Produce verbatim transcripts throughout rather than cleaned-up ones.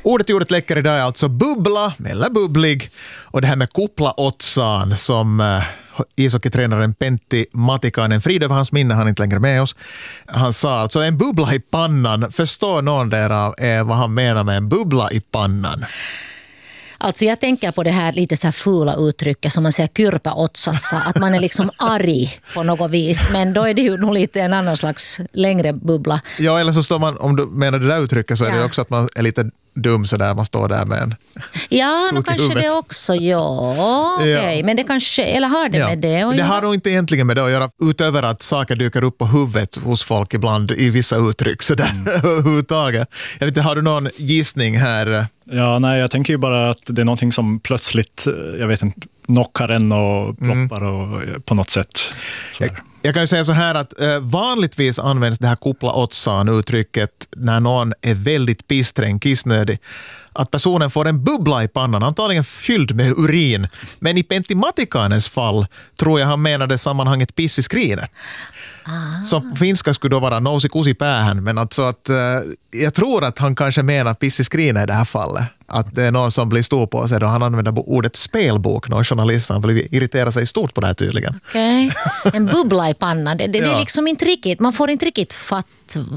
Ordet i ordet läcker idag är alltså bubbla eller bubblig. Och det här med kupla otsan som uh, ishockeytränaren Pentti Matikainen, frid över hans minne, han är inte längre med oss. Han sa alltså en bubbla i pannan. Förstår någon där av eh, vad han menar med en bubbla i pannan? Alltså jag tänker på det här lite så här fula uttrycket som man säger kyrpa otsassa, att man är liksom arg på något vis, men då är det ju nog lite en annan slags längre bubbla. Ja, eller så står man, om du menar det där uttrycket så är ja. det också att man är lite dum så där, man står där med en ja, nu kanske det också, ja, okej, okay. ja. Men det kanske, eller har det ja. med det? Och det ja. har nog inte egentligen med det att göra, utöver att saker dyker upp på huvudet hos folk ibland i vissa uttryck så där mm. överhuvudtaget. Jag vet inte, har du någon gissning här? Ja, nej, jag tänker ju bara att det är någonting som plötsligt, jag vet inte, knockar en och ploppar mm. och på något sätt. Så jag, jag kan ju säga så här att eh, vanligtvis används det här kupla otsan uttrycket när någon är väldigt pisträng, kissnödig. Att personen får en bubbla i pannan, antagligen fylld med urin. Men i Pentti Matikainens fall tror jag han menade sammanhanget piss i skrinet. Ah. Som på finska skulle då vara nousi kusi päähän, men alltså att uh, jag tror att han kanske menar piss i skrinet i det här fallet. Att det är någon som blir stor på sig då han använder ordet spelbok. Någon journalist han blir irritera sig stort på det här tydligen. Okej, okay. En bubbla i pannan. Det, det, ja. det är liksom inte riktigt, man får inte riktigt fatt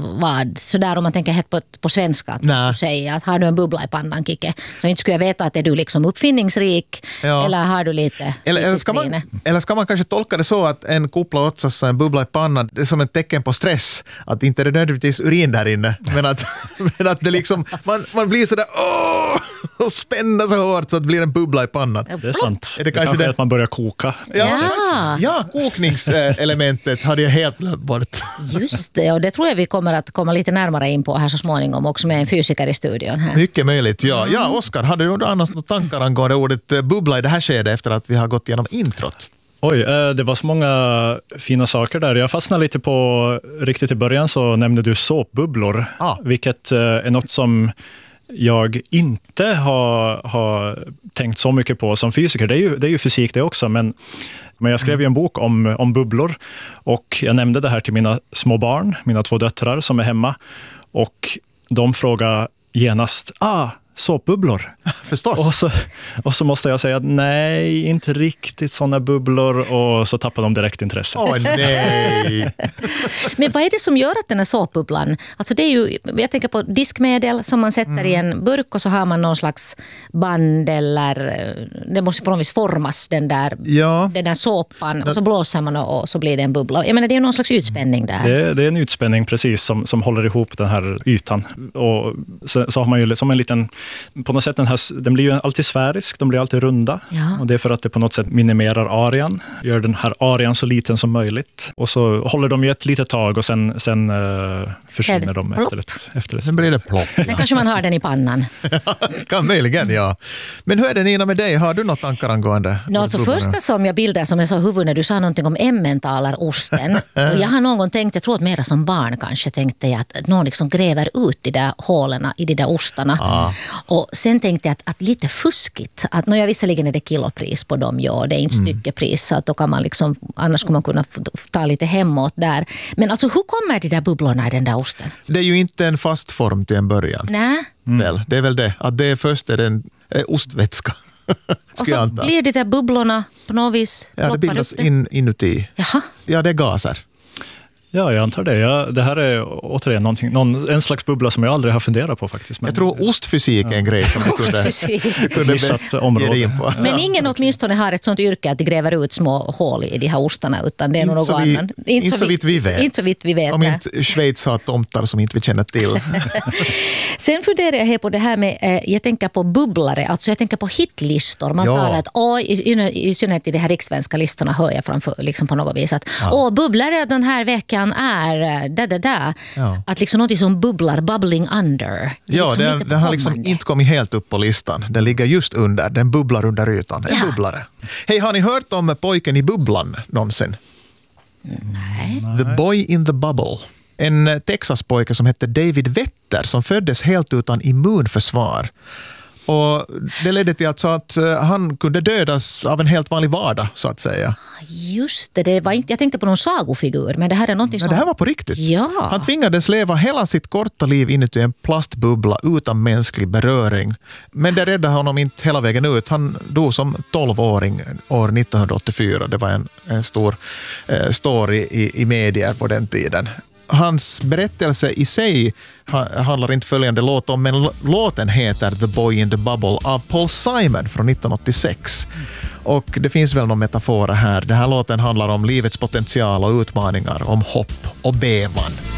vad sådär om man tänker helt på, på svenska att man skulle säga att har du en bubbla i pannan, Kike, så inte skulle jag veta att är du liksom uppfinningsrik ja. eller har du lite eller, eller, ska man, eller ska man kanske tolka det så att en kupla otsassa, en bubbla i pannan, det är som ett tecken på stress, att inte det är nödvändigtvis urin där inne, men att, men att det liksom man, man blir sådär åh och spänna så hårt så att det blir en bubbla i pannan. Det är sant. Är det, det kanske är att man börjar koka. Ja, ja. ja kokningselementet hade jag helt glömt bort. Just det, och det tror jag vi kommer att komma lite närmare in på här så småningom också med en fysiker i studion här. Mycket möjligt, ja. Mm. Ja, Oskar, hade du annars några tankar angående ordet bubbla i det här skedet efter att vi har gått igenom introt? Oj, det var så många fina saker där. Jag fastnade lite på, riktigt i början så nämnde du såpbubblor, ah. vilket är något som jag inte har, har tänkt så mycket på som fysiker. Det är ju, det är ju fysik det också, men, men jag skrev ju en bok om, om bubblor och jag nämnde det här till mina små barn, mina två döttrar som är hemma, och de frågade genast, ah, såpbubblor. Förstås. Och så, och så måste jag säga att nej, inte riktigt sådana bubblor, och så tappar de direkt intresse. Åh oh, nej! Men vad är det som gör att den här såpbubblan, alltså det är ju, jag tänker på diskmedel som man sätter mm. i en burk och så har man någon slags band eller det måste på något vis formas den där, ja. den där såpan och så blåser man och så blir det en bubbla. Jag menar det är ju någon slags utspänning där. Det, det är en utspänning precis som, som håller ihop den här ytan, och så, så har man ju som en liten på något sätt den här, den blir ju alltid sfärisk, de blir alltid runda. Ja. Och det är för att det på något sätt minimerar arean, gör den här arean så liten som möjligt. Och så håller de ju ett litet tag och sen, sen uh, försvinner de efter ett, efter ett. Sen blir det plopp. Sen kanske man har den i pannan. Kan möjligen, ja. Men hur är det Nina med dig? Har du något tankar angående? No, alltså första som jag bildade som jag sa huvud när du sa någonting om emmentaler-osten. Och jag har någon gång tänkt, jag tror att mera som barn kanske tänkte jag att någon liksom gräver ut de där hålen i de där ostarna. Ah. Och sen tänkte jag att, att lite fuskigt, att när jag visserligen är det kilopris på dem, ja, det är inte mm. styckepris, så att då kan man liksom, annars skulle man kunna ta lite hemåt där. Men alltså hur kommer de där bubblorna i den där osten? Det är ju inte en fast form till en början. Nej. Mm. Väl, det är väl det, att det är först är den eh, ostvätska. Och så blir de där bubblorna på något vis. Ja, det bildas in, inuti. Jaha. Ja, det är gaser. Ja, jag antar det. Ja, det här är återigen någonting, någon, en slags bubbla som jag aldrig har funderat på faktiskt. Men, jag tror ostfysik är en ja. grej som du kunde, kunde ge dig in på. Men ja. ingen åtminstone har ett sånt yrke att de gräver ut små hål i de här ostarna, utan det är någon så vi, annan. Inte så, så vitt vi vet. Inte så vitt vi vet. Om inte Schweiz har tomtar som inte vi känner till. Sen funderar jag här på det här med, eh, jag tänker på bubblare, alltså jag tänker på hitlistor. Man ja. talar att, åh, i, i, i synnerhet i de här rikssvenska listorna hör jag framför, liksom på något vis att, ja. åh, bubblare den här veckan är där, där, där. Ja. Att liksom något som bubblar, bubbling under. Det ja, liksom den, den har liksom inte kommit helt upp på listan. Den ligger just under, den bubblar under ytan. En ja. bubblare. Hej, har ni hört om pojken i bubblan någonsin? Nej. The boy in the bubble. En Texaspojke som hette David Vetter som föddes helt utan immunförsvar. Och det ledde till alltså att han kunde dödas av en helt vanlig vardag, så att säga. Just det, det var inte, jag tänkte på någon sagofigur, men det här är någonting som... Men det här var på riktigt. Ja. Han tvingades leva hela sitt korta liv inuti en plastbubbla utan mänsklig beröring. Men det räddade honom inte hela vägen ut. Han dog som tolvåring år nittonhundraåttiofyra. Det var en, en stor eh, story i, i medier på den tiden. Hans berättelse i sig handlar inte följande låt om, men låten heter The Boy in the Bubble av Paul Simon från nittonhundraåttiosex. Och det finns väl någon metafor här. Den här låten handlar om livets potential och utmaningar, om hopp och bävan.